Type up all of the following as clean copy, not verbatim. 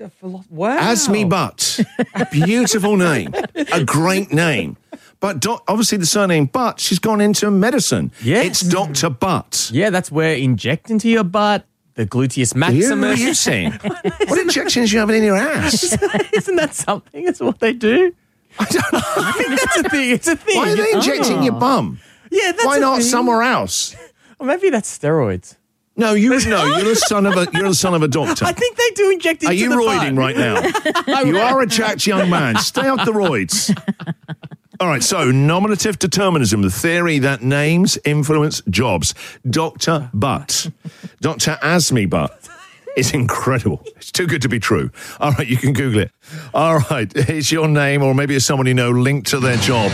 Wow. Azmi Butt. Beautiful name. A great name. But obviously the surname Butt, she's gone into medicine. Yes. It's Dr. Butt. Yeah, that's where inject into your butt, the gluteus What are maximus. you saying? What injections are you having in your ass? Isn't that something? It's what they do. I don't know. I think that's a thing. It's a thing. Why are they injecting your bum? Yeah, that's Why a not thing. somewhere else? Or maybe that's steroids. No, you're the son of a doctor. I think they do inject into Are you the roiding butt. right now? You are a jacked young man. Stay off the roids. All right, so nominative determinism, the theory that names influence jobs. Dr. Butt. Dr. Azmi Butt. It's incredible. It's too good to be true. All right, you can Google it. All right, is your name or maybe it's someone you know linked to their job?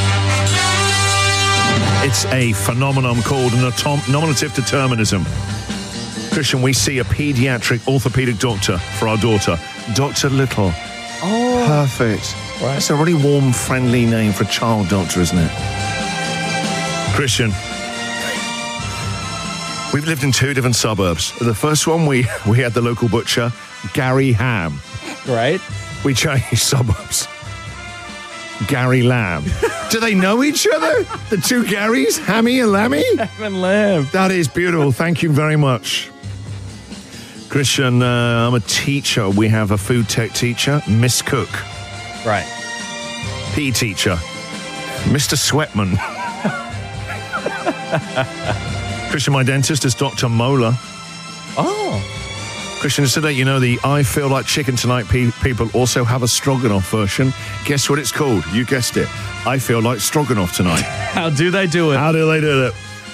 It's a phenomenon called nominative determinism. Christian, we see a paediatric orthopedic doctor for our daughter, Dr. Little. Oh. Perfect. Right. That's a really warm, friendly name for a child doctor, isn't it? Christian, we've lived in two different suburbs. The first one, we had the local butcher, Gary Ham. Great. We changed suburbs. Gary Lamb. Do they know each other? The two Garys? Hammy and Lammy? Ham and lamb. That is beautiful. Thank you very much. Christian, I'm a teacher. We have a food tech teacher, Miss Cook. Right. PE teacher, Mr. Sweatman. Christian, my dentist is Dr. Mola. Oh. Christian, today, you know, the I Feel Like Chicken Tonight people also have a Stroganoff version. Guess what it's called? You guessed it. I Feel Like Stroganoff Tonight. How do they do it? How do they do it?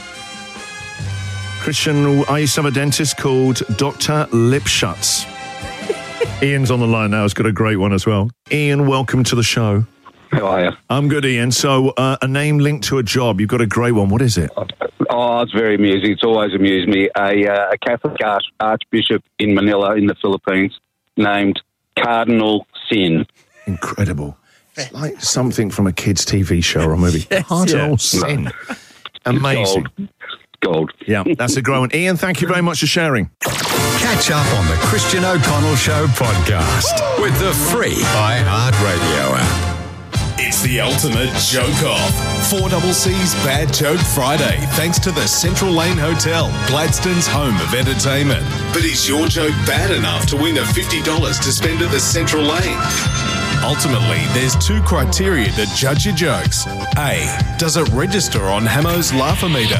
Christian, I used to have a dentist called Dr. Lipshuts. Ian's on the line now. He's got a great one as well. Ian, welcome to the show. How are you? I'm good, Ian. So, a name linked to a job. You've got a great one. What is it? Oh, it's very amusing. It's always amused me. A Catholic archbishop in Manila in the Philippines named Cardinal Sin. Incredible. It's like something from a kid's TV show or a movie. Yes, Cardinal yeah. Sin. Amazing. Gold. Yeah, that's a great one. Ian, thank you very much for sharing. Catch up on the Christian O'Connell Show podcast with the free iHeartRadio app. It's the ultimate joke-off. 4CC's Bad Joke Friday, thanks to the Central Lane Hotel, Gladstone's home of entertainment. But is your joke bad enough to win the $50 to spend at the Central Lane? Ultimately, there's two criteria to judge your jokes. A, does it register on Hamo's Laugh-O-Meter?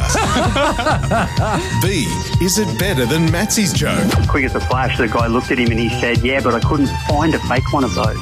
B, is it better than Matsy's joke? Quick as a flash, the guy looked at him and he said, yeah, but I couldn't find a fake one of those.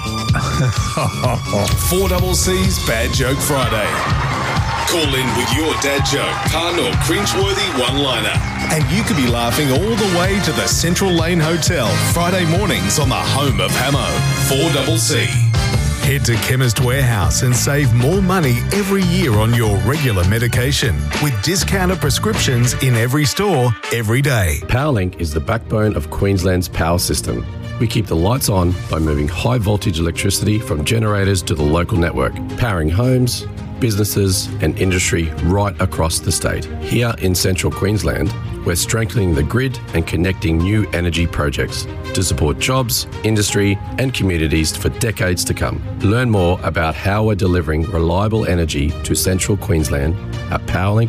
4CC's Bad Joke Friday. Call in with your dad joke, pun or cringeworthy one-liner. And you could be laughing all the way to the Central Lane Hotel Friday mornings on the home of Hamo. 4CC. Head to Chemist Warehouse and save more money every year on your regular medication with discounted prescriptions in every store, every day. Powerlink is the backbone of Queensland's power system. We keep the lights on by moving high voltage electricity from generators to the local network, powering homes, businesses and industry right across the state. Here in central Queensland, we're strengthening the grid and connecting new energy projects to support jobs, industry and communities for decades to come. Learn more about how we're delivering reliable energy to central Queensland at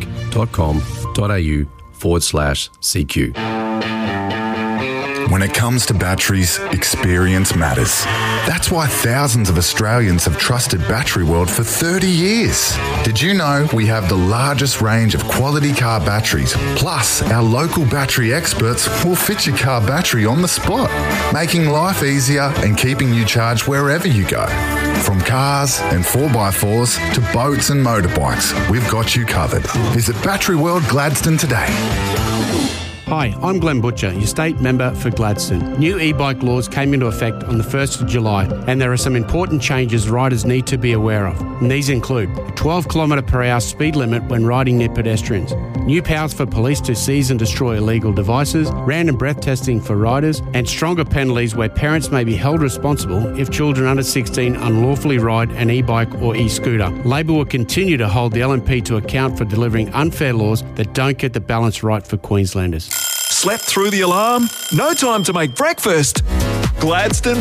powerlink.com.au/CQ. When it comes to batteries, experience matters. That's why thousands of Australians have trusted Battery World for 30 years. Did you know we have the largest range of quality car batteries? Plus, our local battery experts will fit your car battery on the spot, making life easier and keeping you charged wherever you go. From cars and 4x4s to boats and motorbikes, we've got you covered. Visit Battery World Gladstone today. Hi, I'm Glenn Butcher, your state member for Gladstone. New e-bike laws came into effect on the 1st of July, and there are some important changes riders need to be aware of. And these include a 12km/h speed limit when riding near pedestrians, new powers for police to seize and destroy illegal devices, random breath testing for riders, and stronger penalties where parents may be held responsible if children under 16 unlawfully ride an e-bike or e-scooter. Labor will continue to hold the LNP to account for delivering unfair laws that don't get the balance right for Queenslanders. Slept through the alarm? No time to make breakfast? Gladstone